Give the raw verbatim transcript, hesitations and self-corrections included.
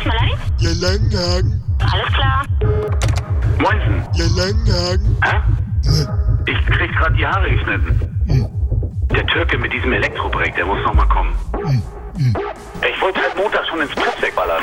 Malani? Ja, Langenhagen. Alles klar. Moinsen. Ja, Langenhagen. Hä? Ja. Ich krieg gerade die Haare geschnitten. Hm. Der Türke mit diesem Elektrobrake, der muss noch mal kommen. Hm. Hm. Ich wollte halt